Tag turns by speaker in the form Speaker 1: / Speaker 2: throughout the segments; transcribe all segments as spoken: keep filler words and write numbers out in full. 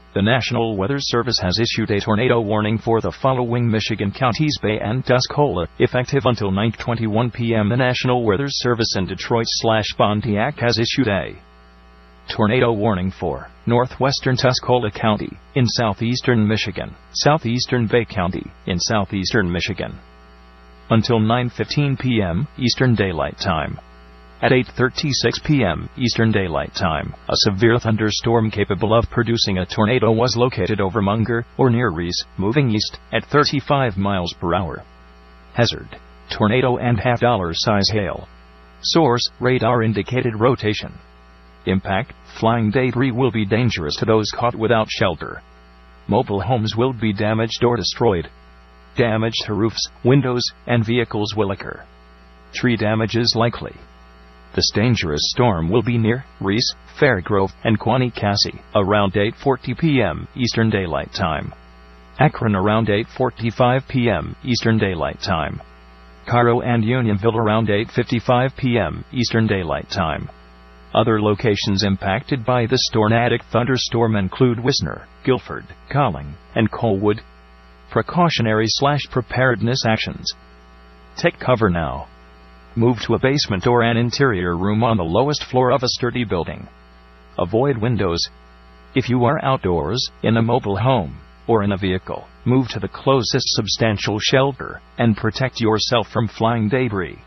Speaker 1: The National Weather Service has issued a tornado warning for the following Michigan counties: Bay and Tuscola, effective until nine twenty-one p.m. The National Weather Service in Detroit slash Pontiac has issued a tornado warning for northwestern Tuscola County in southeastern Michigan, southeastern Bay County in southeastern Michigan, until nine fifteen p.m. Eastern Daylight Time. At eight thirty-six p.m. Eastern Daylight Time, a severe thunderstorm capable of producing a tornado was located over Munger, or near Reese, moving east at thirty-five miles per hour. Hazard: tornado and half-dollar size hail. Source: radar-indicated rotation. Impact: flying debris will be dangerous to those caught without shelter. Mobile homes will be damaged or destroyed. Damage to roofs, windows, and vehicles will occur. Tree damage is likely. This dangerous storm will be near Reese, Fairgrove, and Quanicassee around eight forty p.m. Eastern Daylight Time. Akron around eight forty-five p.m. Eastern Daylight Time. Cairo and Unionville around eight fifty-five p.m. Eastern Daylight Time. Other locations impacted by this tornadic thunderstorm include Wisner, Guilford, Colling, and Colwood. Precautionary slash preparedness actions. Take cover now. Move to a basement or an interior room on the lowest floor of a sturdy building. Avoid windows. If you are outdoors, in a mobile home, or in a vehicle, move to the closest substantial shelter and protect yourself from flying debris.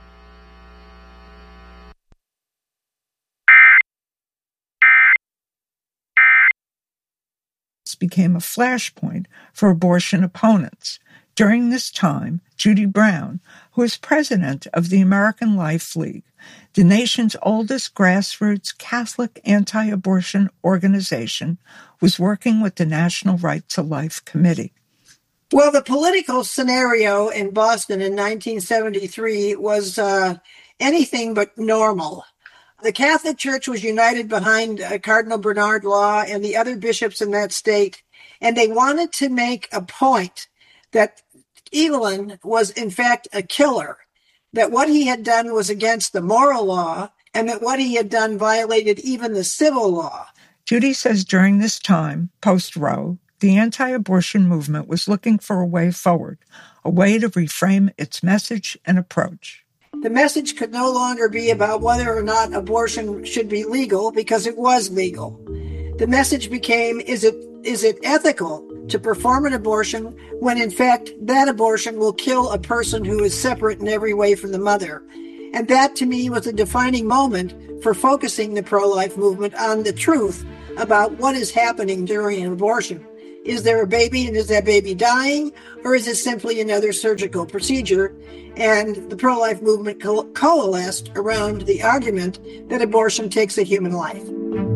Speaker 2: Became a flashpoint for abortion opponents. During this time, Judy Brown, who is president of the American Life League, the nation's oldest grassroots Catholic anti-abortion organization, was working with the National Right to Life Committee.
Speaker 3: Well, the political scenario in Boston in nineteen seventy-three was uh, anything but normal. The Catholic Church was united behind uh, Cardinal Bernard Law and the other bishops in that state, and they wanted to make a point that Evelyn was in fact a killer, that what he had done was against the moral law, and that what he had done violated even the civil law.
Speaker 2: Judy says during this time, post-Roe, the anti-abortion movement was looking for a way forward, a way to reframe its message and approach.
Speaker 3: The message could no longer be about whether or not abortion should be legal, because it was legal. The message became, is it is it ethical to perform an abortion when in fact that abortion will kill a person who is separate in every way from the mother? And that to me was a defining moment for focusing the pro-life movement on the truth about what is happening during an abortion. Is there a baby, and is that baby dying, or is it simply another surgical procedure? And the pro-life movement co- coalesced around the argument that abortion takes a human life.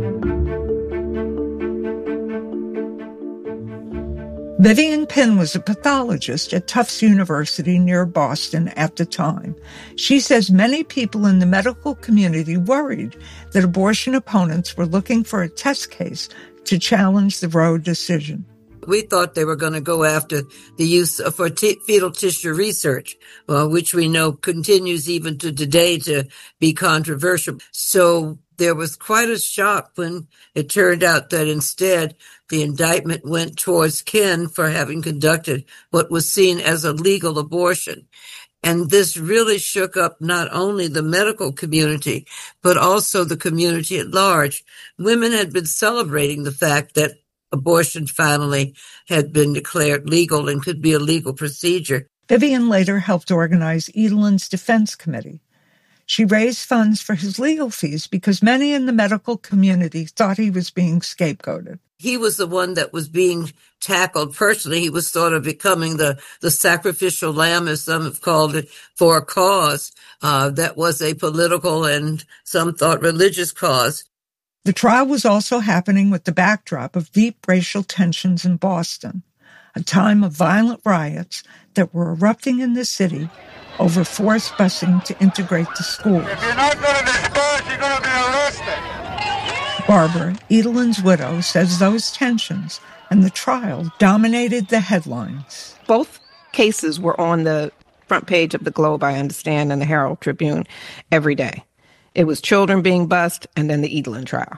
Speaker 2: Vivian Pinn was a pathologist at Tufts University near Boston at the time. She says many people in the medical community worried that abortion opponents were looking for a test case to challenge the Roe decision.
Speaker 4: We thought they were going to go after the use of for t- fetal tissue research, uh, which we know continues even to today to be controversial. So there was quite a shock when it turned out that instead the indictment went towards Ken for having conducted what was seen as a legal abortion. And this really shook up not only the medical community, but also the community at large. Women had been celebrating the fact that abortion finally had been declared legal and could be a legal procedure.
Speaker 2: Vivian later helped organize Edelin's defense committee. She raised funds for his legal fees because many in the medical community thought he was being scapegoated.
Speaker 4: He was the one that was being tackled personally. He was sort of becoming the, the sacrificial lamb, as some have called it, for a cause uh, that was a political and some thought religious cause.
Speaker 2: The trial was also happening with the backdrop of deep racial tensions in Boston, a time of violent riots that were erupting in the city over forced busing to integrate the schools.
Speaker 5: If you're not going to disperse, you're going to be arrested.
Speaker 2: Barbara, Edelin's widow, says those tensions and the trial dominated the headlines.
Speaker 6: Both cases were on the front page of the Globe, I understand, and the Herald Tribune every day. It was children being bused and then the Edelin trial.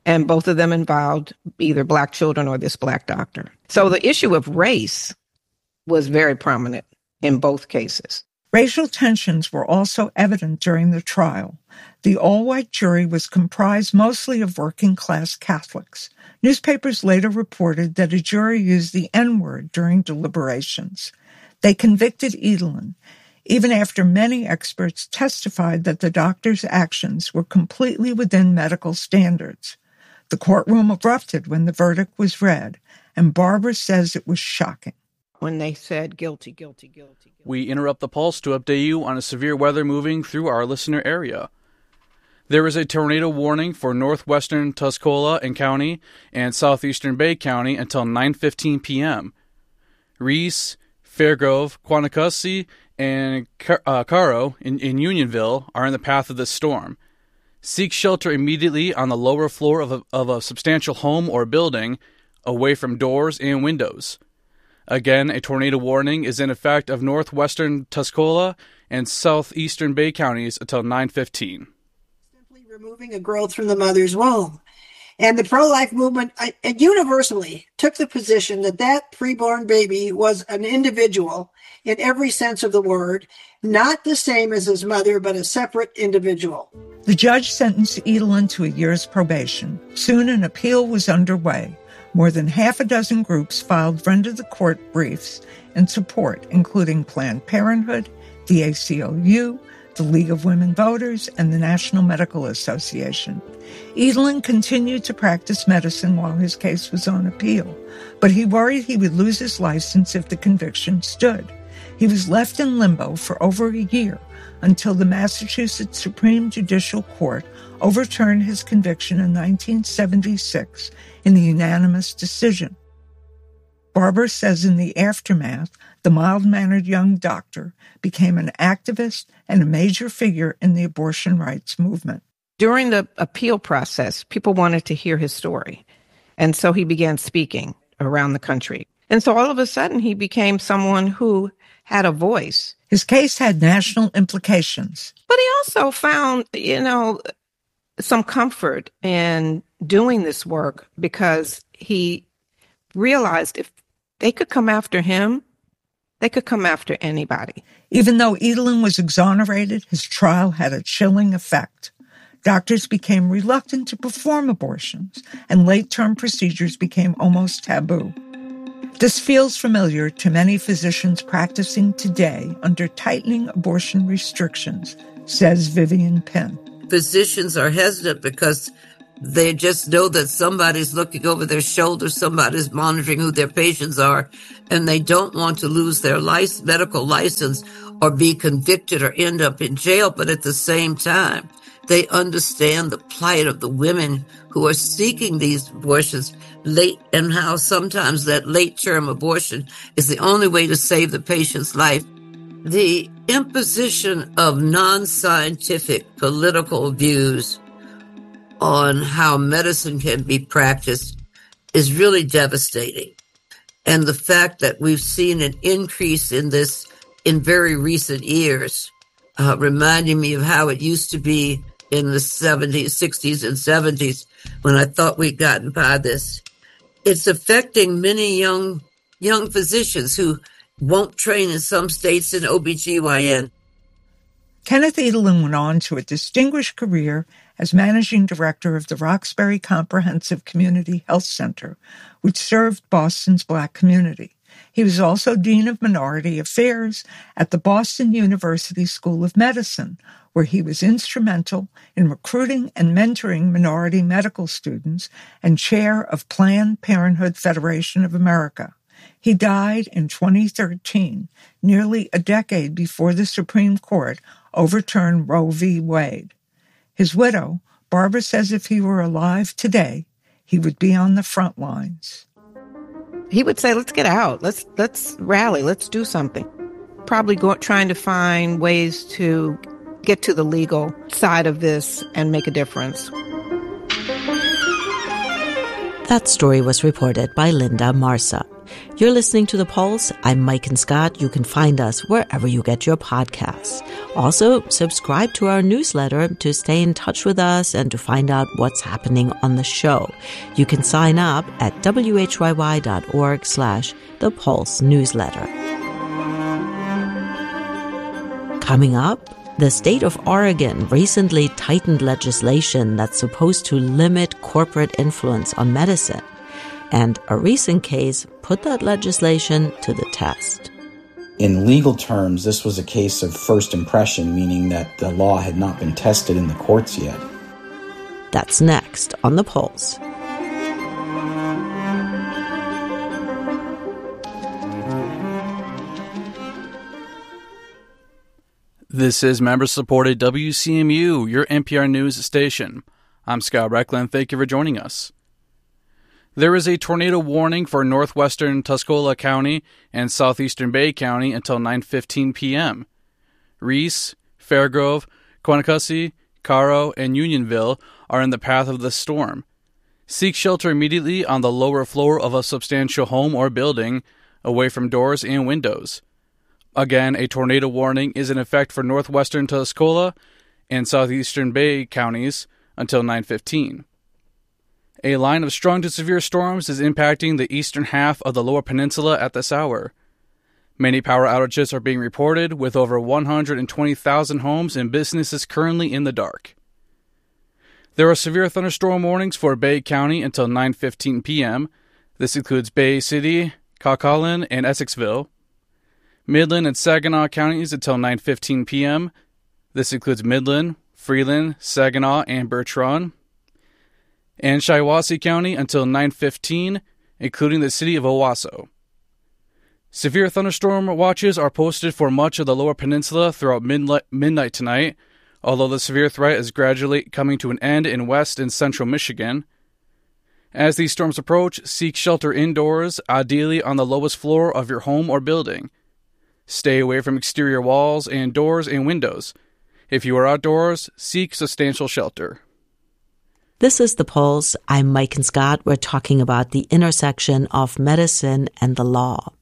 Speaker 6: And both of them involved either Black children or this Black doctor. So the issue of race was very prominent in both cases.
Speaker 2: Racial tensions were also evident during the trial. The all-white jury was comprised mostly of working-class Catholics. Newspapers later reported that a jury used the N-word during deliberations. They convicted Edelin, even after many experts testified that the doctor's actions were completely within medical standards. The courtroom erupted when the verdict was read, and Barbara says it was shocking.
Speaker 6: When they said guilty, guilty, guilty, guilty.
Speaker 7: We interrupt the pulse to update you on a severe weather moving through our listener area. There is a tornado warning for northwestern Tuscola and County and southeastern Bay County until nine fifteen p.m. Reese, Fairgrove, Quannacussee, and Car- uh, Caro in, in Unionville are in the path of this storm. Seek shelter immediately on the lower floor of a, of a substantial home or building, away from doors and windows. Again, a tornado warning is in effect of northwestern Tuscola and southeastern Bay counties until nine fifteen.
Speaker 3: Simply removing a growth from the mother's womb. And the pro-life movement uh, universally took the position that that preborn baby was an individual in every sense of the word, not the same as his mother, but a separate individual.
Speaker 2: The judge sentenced Edelin to a year's probation. Soon an appeal was underway. More than half a dozen groups filed friend-of-the-court briefs in support, including Planned Parenthood, the A C L U, the League of Women Voters, and the National Medical Association. Edelin continued to practice medicine while his case was on appeal, but he worried he would lose his license if the conviction stood. He was left in limbo for over a year until the Massachusetts Supreme Judicial Court overturned his conviction in nineteen seventy-six in a unanimous decision. Barbara says in the aftermath, the mild-mannered young doctor became an activist and a major figure in the abortion rights movement.
Speaker 6: During the appeal process, people wanted to hear his story. And so he began speaking around the country. And so all of a sudden, he became someone who had a voice.
Speaker 2: His case had national implications.
Speaker 6: But he also found, you know, some comfort in doing this work because he realized if they could come after him, they could come after anybody.
Speaker 2: Even though Edelin was exonerated, his trial had a chilling effect. Doctors became reluctant to perform abortions, and late-term procedures became almost taboo. This feels familiar to many physicians practicing today under tightening abortion restrictions, says Vivian Penn.
Speaker 4: Physicians are hesitant because they just know that somebody's looking over their shoulder, somebody's monitoring who their patients are, and they don't want to lose their license, medical license or be convicted or end up in jail. But at the same time, they understand the plight of the women who are seeking these abortions late, and how sometimes that late-term abortion is the only way to save the patient's life. The imposition of non-scientific political views on how medicine can be practiced is really devastating. And the fact that we've seen an increase in this in very recent years, uh, reminding me of how it used to be in the seventies, sixties, and seventies, when I thought we'd gotten by this. It's affecting many young young physicians who won't train in some states in O B G Y N.
Speaker 2: Kenneth Edelin went on to a distinguished career as managing director of the Roxbury Comprehensive Community Health Center, which served Boston's Black community. He was also Dean of Minority Affairs at the Boston University School of Medicine, where he was instrumental in recruiting and mentoring minority medical students and chair of Planned Parenthood Federation of America. He died in twenty thirteen, nearly a decade before the Supreme Court overturned Roe v. Wade. His widow, Barbara, says if he were alive today, he would be on the front lines.
Speaker 6: He would say, let's get out. Let's let's rally. Let's do something. Probably go, trying to find ways to get to the legal side of this and make a difference.
Speaker 8: That story was reported by Linda Marsa. You're listening to The Pulse. I'm Mike and Scott. You can find us wherever you get your podcasts. Also, subscribe to our newsletter to stay in touch with us and to find out what's happening on the show. You can sign up at whyy.org slash The Pulse newsletter. Coming up, the state of Oregon recently tightened legislation that's supposed to limit corporate influence on medicine. And a recent case put that legislation to the test.
Speaker 9: In legal terms, this was a case of first impression, meaning that the law had not been tested in the courts yet.
Speaker 8: That's next on The Pulse.
Speaker 7: This is member-supported W C M U, your N P R news station. I'm Scott Reckland. Thank you for joining us. There is a tornado warning for northwestern Tuscola County and southeastern Bay County until nine fifteen p.m. Reese, Fairgrove, Quannacussee, Caro, and Unionville are in the path of the storm. Seek shelter immediately on the lower floor of a substantial home or building, away from doors and windows. Again, a tornado warning is in effect for northwestern Tuscola and southeastern Bay counties until nine fifteen. A line of strong to severe storms is impacting the eastern half of the Lower Peninsula at this hour. Many power outages are being reported, with over one hundred twenty thousand homes and businesses currently in the dark. There are severe thunderstorm warnings for Bay County until nine fifteen p.m. This includes Bay City, Cauquelin, and Essexville. Midland and Saginaw counties until nine fifteen p.m. This includes Midland, Freeland, Saginaw, and Bertrand. And Shiawassee County until nine fifteen, including the city of Owasso. Severe thunderstorm watches are posted for much of the Lower Peninsula throughout midnight tonight, although the severe threat is gradually coming to an end in west and central Michigan. As these storms approach, seek shelter indoors, ideally on the lowest floor of your home or building. Stay away from exterior walls and doors and windows. If you are outdoors, seek substantial shelter.
Speaker 8: This is The Pulse. I'm Mike and Scott. We're talking about the intersection of medicine and the law.